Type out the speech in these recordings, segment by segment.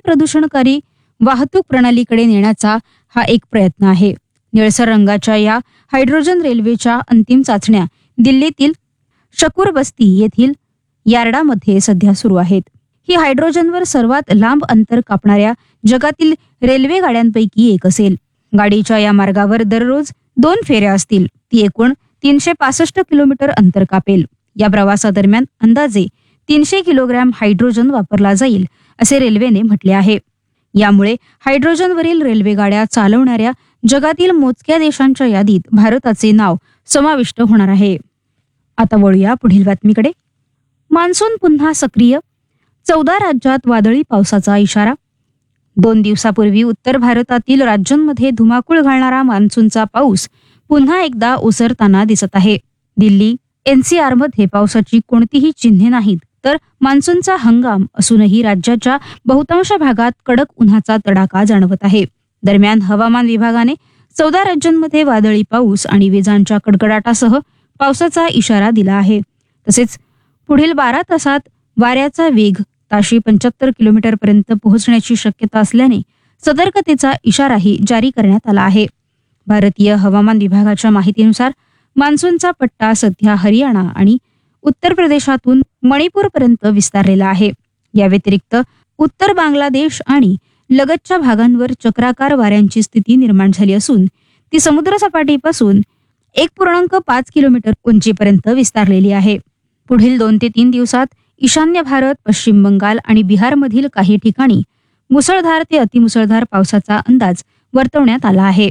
प्रदूषणकारी वाहतूक प्रणालीकडे नेण्याचा हा एक प्रयत्न आहे. निळसर रंगाच्या या हायड्रोजन रेल्वेच्या अंतिम चाचण्या दिल्लीतील शकूरबस्ती येथील यार्डामध्ये सध्या सुरू आहेत. ही हायड्रोजनवर सर्वात लांब अंतर कापणाऱ्या जगातील रेल्वे गाड्यांपैकी एक असेल. गाडीच्या या मार्गावर दररोज 2 फेऱ्या असतील. ती एकूण 365 किलोमीटर अंतर कापेल. या प्रवासादरम्यान अंदाजे 300 किलोग्रॅम हायड्रोजन वापरला जाईल असे रेल्वेने म्हटले आहे. यामुळे हायड्रोजनवरील रेल्वे गाड्या चालवणाऱ्या जगातील मोजक्या देशांच्या यादीत भारताचे नाव समाविष्ट होणार आहे. आता वळूया पुढील बातमीकडे. मान्सून पुन्हा सक्रिय, 14 राज्यात वादळी पावसाचा इशारा. 2 दिवसापूर्वी उत्तर भारतातील राज्यांमध्ये धुमाकूळ घालणारा मान्सूनचा पाऊस पुन्हा एकदा ओसरताना दिसत आहे. दिल्ली NCR मध्ये पावसाची कोणतीही चिन्हे नाहीत, तर मान्सूनचा हंगाम असूनही राज्याच्या बहुतांश भागात कडक उन्हाचा तडाखा जाणवत आहे. दरम्यान हवामान विभागाने 14 राज्यांमध्ये वादळी पाऊस आणि विजांच्या कडकडाटासह पावसाचा इशारा दिला आहे. तसेच पुढील 12 तासात वाऱ्याचा वेग ताशी 75 किलोमीटर पर्यंत पोहोचण्याची शक्यता असल्याने सतर्कतेचा इशाराही जारी करण्यात आला आहे. भारतीय हवामान विभागाच्या माहितीनुसार मान्सूनचा पट्टा सध्या हरियाणा आणि उत्तर प्रदेशातून मणिपूरपर्यंत विस्तारलेला आहे. या व्यतिरिक्त उत्तर बांगलादेश आणि लगतच्या भागांवर चक्राकार वाऱ्यांची स्थिती निर्माण झाली असून ती समुद्रसपाटीपासून 1.5 किलोमीटर उंचीपर्यंत विस्तारलेली आहे. पुढील 2 ते 3 दिवसात ईशान्य भारत, पश्चिम बंगाल आणि बिहारमधील काही ठिकाणी मुसळधार ते अतिमुसळधार पावसाचा अंदाज वर्तवण्यात आला आहे.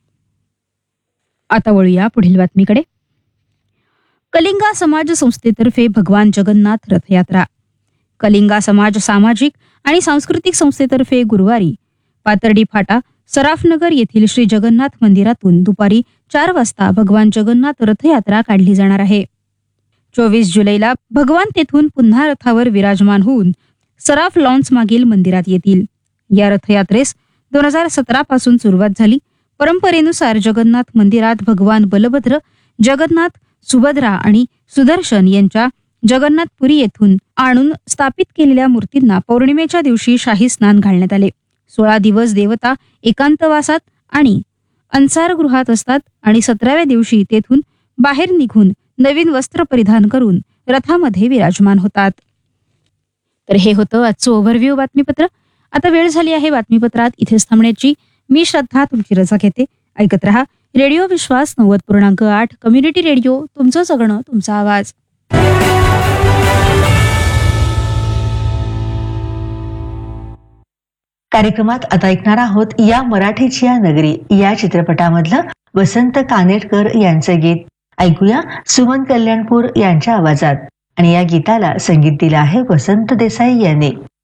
आता वळूया पुढील बातमीकडे. कलिंगा समाज संस्थेतर्फे भगवान जगन्नाथ रथयात्रा. कलिंगा समाज सामाजिक आणि सांस्कृतिक संस्थेतर्फे गुरुवारी पातर्डी फाटा, सराफनगर येथील श्री जगन्नाथ मंदिरातून दुपारी 4 वाजता भगवान जगन्नाथ रथयात्रा काढली जाणार आहे. 24 जुलैला भगवान तेथून पुन्हा रथावर विराजमान होऊन सराफ लॉन्स मागील मंदिरात येतील. या रथयात्रेस 2017 पासून सुरुवात झाली. परंपरेनुसार जगन्नाथ मंदिरात भगवान बलभद्र, जगन्नाथ, सुभद्रा आणि सुदर्शन यांच्या जगन्नाथपुरी येथून आणून स्थापित केलेल्या मूर्तींना पौर्णिमेच्या दिवशी शाही स्नान घालण्यात आले. 16 दिवस देवता एकांतवासात आणि अंसारगृहात असतात आणि 17व्या दिवशी तेथून बाहेर निघून नवीन वस्त्र परिधान करून रथामध्ये विराजमान होतात. तर हे होतं आजचं ओव्हरव्ह्यू बातमीपत्र. आता वेळ झाली आहे बातमीपत्रात इथेच थांबण्याची. मी श्रद्धा तुमची रजा घेते. ऐकत रहा रेडिओ विश्वास 90.8 कम्युनिटी रेडिओ, तुमचं जगणं तुमचा आवाज. कार्यक्रमात आता ऐकणार आहोत या मराठीची या नगरी या चित्रपटामधलं वसंत कानेटकर यांचं गीत. ऐकूया सुमन कल्याणपूर यांच्या आवाजात. आणि या गीताला संगीत दिलं आहे वसंत देसाई यांनी.